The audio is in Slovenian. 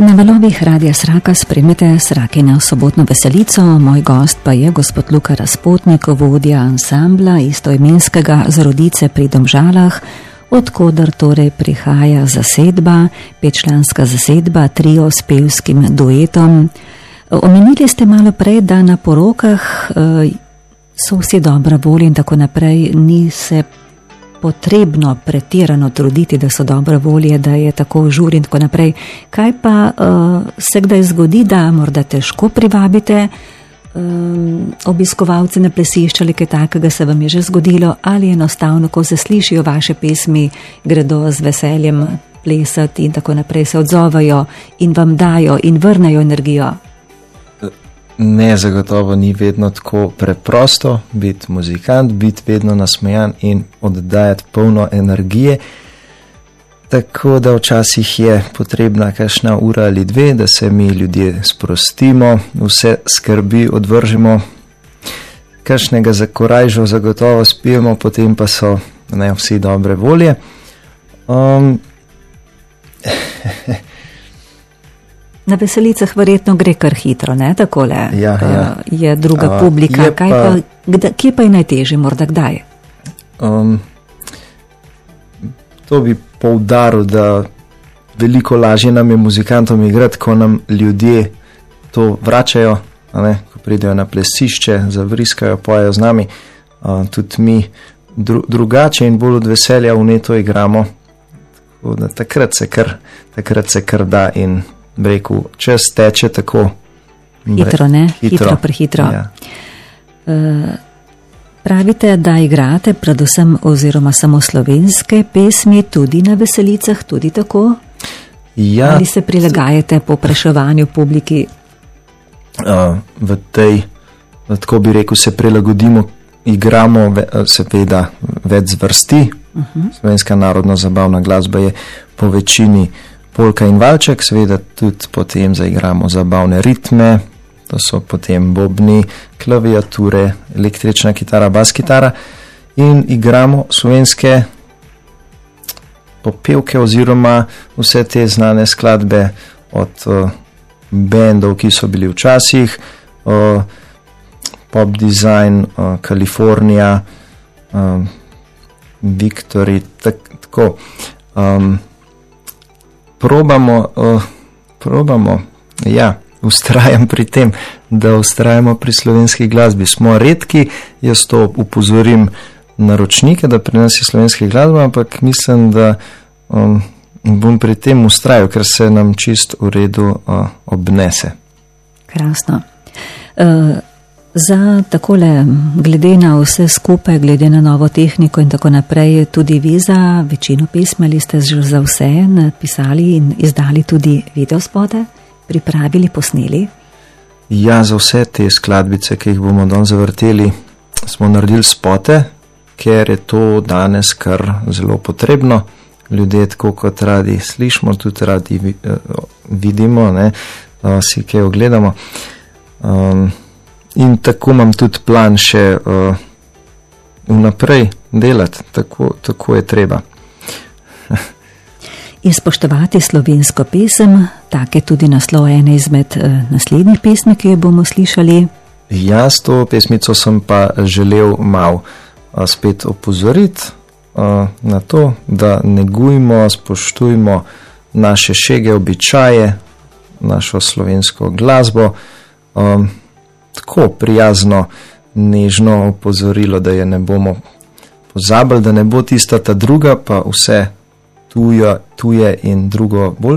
Na valovih Radia Sraka spremljate Srakino sobotno veselico. Moj gost pa je gospod Luka Razpotnik, vodja ansambla istoimenskega z Rodice pri Domžalah, odkoder torej prihaja zasedba, 5-članska zasedba, trio s pevskim duetom. Omenili ste malo prej, da na porokah so vsi dobra volja in tako naprej, ni se potrebno pretirano truditi, da so dobre volje, da je tako žur in tako naprej. Kaj pa se kdaj zgodi, da morda težko privabite obiskovalce na plesišče ali kaj takega, se vam je že zgodilo, ali enostavno, ko se slišijo vaše pesmi, gredo z veseljem plesati in tako naprej, se odzovajo in vam dajo in vrnejo energijo? Ne, zagotovo ni vedno tako preprosto biti muzikant, biti vedno nasmejan in oddajati polno energije. Tako da včasih je potrebna kakšna ura ali dve, da se mi ljudje sprostimo, vse skrbi odvržemo, kakšnega zakorajžo zagotovo spijemo, potem pa so vsi dobre volje. Na veselicah verjetno gre kar hitro, ne, takole? Ja. Je druga publika. Kje pa je najtežje, morda kdaj? To bi poudaril, da veliko lažje nam je muzikantom igrati, ko nam ljudje to vračajo, ko pridejo na plesišče, zavriskajo, pojejo z nami. Tudi mi drugače in bolj od veselja vneto igramo. Tako da takrat se kar da in rekel, čas teče tako hitro, ne? Prehitro. Ja. Pravite, da igrate predvsem oziroma samo slovenske pesmi tudi na veselicah, tudi tako? Ja. Ali se prilagajate povpraševanju publiki? V tej, tako bi rekel, se prilagodimo, igramo seveda več zvrsti. Slovenska narodno zabavna glasba je po večini polka in valček, seveda tudi potem zaigramo zabavne ritme, to so potem bobni, klaviature, električna kitara, bas kitara in igramo slovenske popevke oziroma vse te znane skladbe od bendov, ki so bili včasih, Pop Design, Kalifornija, Victory, tako. Probamo, vztrajam pri tem, da vztrajamo pri slovenski glasbi. Smo redki, jaz to upozorim naročnike, da pri nas je slovenski glasba, ampak mislim, da bom pri tem vztrajal, ker se nam čist v redu obnese. Krasno. Za takole, glede na vse skupaj, glede na novo tehniko in tako naprej, tudi vi za večino pesmi ali ste že za vse napisali in izdali tudi videospote, pripravili, posneli? Ja, za vse te skladbice, ki jih bomo danes zavrteli, smo naredili spote, ker je to danes kar zelo potrebno. Ljudje tako kot radi slišimo, tudi radi vidimo, si kaj ogledamo. In tako imam tudi plan še vnaprej delati, tako je treba. In spoštovati slovensko pesem, tak je tudi naslov ene izmed naslednjih pesmi, ki jo bomo slišali. Ja, s to pesmico sem pa želel malo spet opozoriti na to, da negujmo, spoštujmo naše šege, običaje, našo slovensko glasbo, tako prijazno, nežno opozorilo, da je ne bomo pozabili, da ne bo tista ta druga, pa vse tuje in drugo bolj